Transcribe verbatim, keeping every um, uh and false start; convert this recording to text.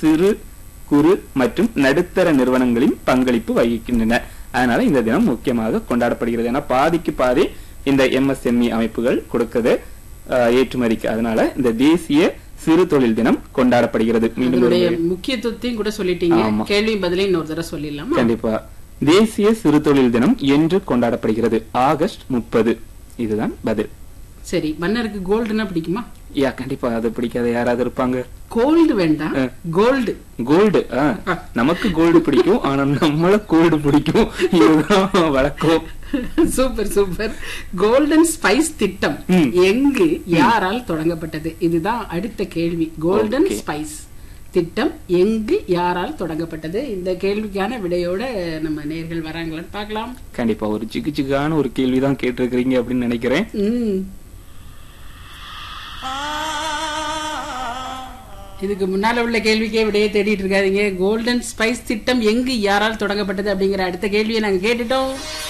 சிறு குறு மற்றும் நடுத்தர நிறுவனங்களின் பங்களிப்பு வகிக்கின்றன. அதனால இந்த தினம் முக்கியமாக கொண்டாடப்படுகிறது. ஏன்னா பாதிக்கு பாதி இந்த எம்எஸ்எம்இ அமைப்புகள் கொடுக்கிறது ஏற்றுமதிக்கு. அதனால இந்த தேசிய சிறு தொழில் தினம் கொண்டாடப்படுகிறது. முக்கியத்துவத்தையும் கூட சொல்லிட்டீங்க. கேள்வி பதிலையும் இன்னொரு தடவை சொல்லிடலாம். கண்டிப்பா. தேசிய சிறு தொழில் தினம் என்று கொண்டாடப்படுகிறது? ஆகஸ்ட் முப்பது. இதுதான் பதில். சரி, மன்னருக்கு கோல்டுனா பிடிக்குமா? யா, கண்டிப்பா. அது பிடிக்காத யாராவது இருப்பாங்க? கோல்டு வேண்டாம், கோல்டு. கோல்டு நமக்கு கோல்டு பிடிக்கும், ஆனா நம்மள கோல்டு பிடிக்கும். இதுதான் வழக்கம். Super super. கோல்டன் ஸ்பைஸ் திட்டம் எங்கு யாரால் தொடங்கப்பட்டது? இதுதான் அடுத்த கேள்வி. கோல்டன் ஸ்பைஸ் திட்டம் எங்கு யாரால் தொடங்கப்பட்டது? இந்த கேள்விக்கான விடையோட நம்ம நேயர்கள் வராங்களான்னு பார்க்கலாம். கண்டிப்பா ஒரு ஜிகு ஜிகான ஒரு கேள்விதான் கேட்டிருக்கிறீங்க அப்படின்னு நினைக்கிறேன். இதுக்கு முன்னால உள்ள கேள்விக்கே விடையே தேடிட்டு இருக்காதீங்க. கோல்டன் ஸ்பைஸ் திட்டம் எங்கு யாரால் தொடங்கப்பட்டது அப்படிங்கிற அடுத்த கேள்வியை நாங்க கேட்டுட்டோம்.